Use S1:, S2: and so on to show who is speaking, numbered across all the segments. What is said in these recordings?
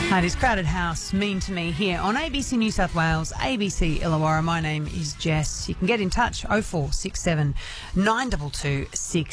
S1: Hi, it is Crowded House, Mean to Me, here on ABC New South Wales, ABC Illawarra. My name is Jess. You can get in touch, 0467 922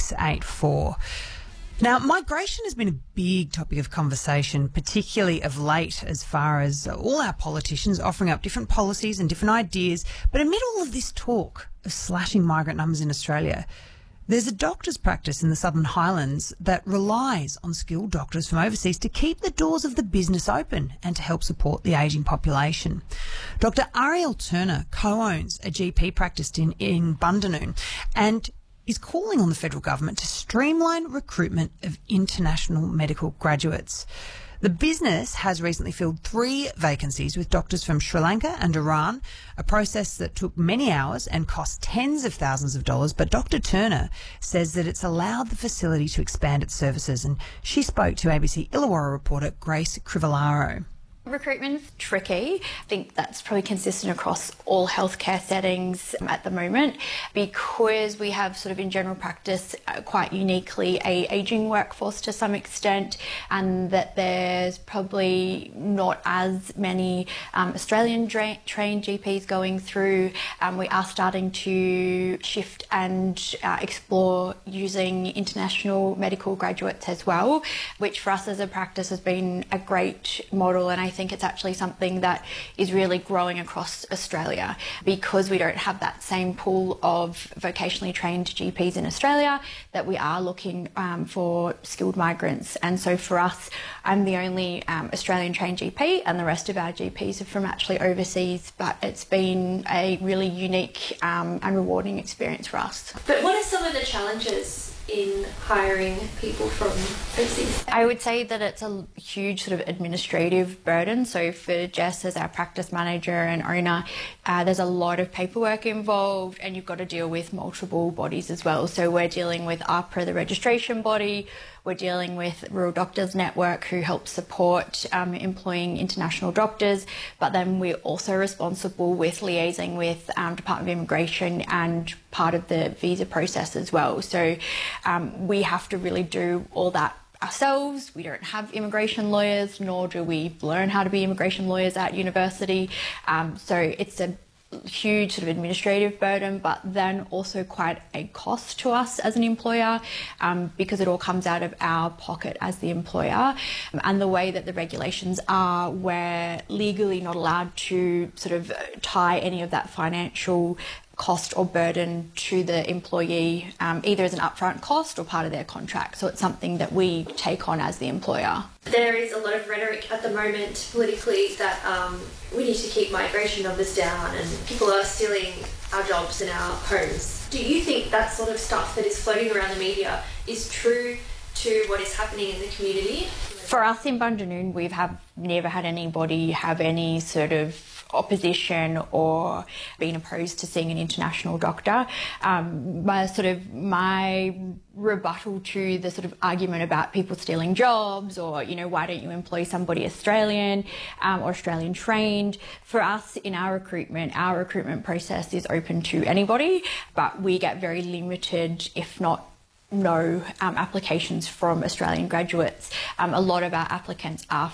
S1: 684. Now, migration has been a big topic of conversation, particularly of late, as far as all our politicians offering up different policies and different ideas. But amid all of this talk of slashing migrant numbers in Australia, there's a doctor's practice in the Southern Highlands that relies on skilled doctors from overseas to keep the doors of the business open and to help support the ageing population. Dr. Ariel Turner co-owns a GP practice in Bundanoon and is calling on the federal government to streamline recruitment of international medical graduates. The business has recently filled 3 vacancies with doctors from Sri Lanka and Iran, a process that took many hours and cost tens of thousands of dollars. But Dr. Turner says that it's allowed the facility to expand its services, and she spoke to ABC Illawarra reporter Grace Crivellaro.
S2: Recruitment's tricky. I think that's probably consistent across all healthcare settings at the moment, because we have sort of in general practice quite uniquely a ageing workforce to some extent, and that there's probably not as many Australian trained GPs going through. We are starting to shift and explore using international medical graduates as well, which for us as a practice has been a great model, and I think it's actually something that is really growing across Australia, because we don't have that same pool of vocationally trained GPs in Australia, that we are looking for skilled migrants. And so for us, I'm the only Australian trained GP, and the rest of our GPs are from actually overseas, but it's been a really unique and rewarding experience for us.
S3: But what are some of the challenges in hiring people from overseas?
S2: I would say that it's a huge sort of administrative burden. So for Jess as our practice manager and owner, there's a lot of paperwork involved, and you've got to deal with multiple bodies as well. So we're dealing with AHPRA, the registration body. We're dealing with Rural Doctors Network, who helps support employing international doctors, but then we're also responsible with liaising with Department of Immigration and part of the visa process as well. So we have to really do all that ourselves. We don't have immigration lawyers, nor do we learn how to be immigration lawyers at university. So it's a huge sort of administrative burden, but then also quite a cost to us as an employer, because it all comes out of our pocket as the employer. And the way that the regulations are, we're legally not allowed to sort of tie any of that financial cost or burden to the employee, either as an upfront cost or part of their contract. So it's something that we take on as the employer.
S3: There is a lot of rhetoric at the moment politically that we need to keep migration numbers down and people are stealing our jobs and our homes. Do you think that sort of stuff that is floating around the media is true to what is happening in the community?
S2: For us in Bundanoon, we have never had anybody have any sort of opposition or being opposed to seeing an international doctor. My rebuttal to the sort of argument about people stealing jobs, or, you know, why don't you employ somebody Australian or Australian trained? For us in our recruitment process is open to anybody, but we get very limited, if not no applications from Australian graduates. A lot of our applicants are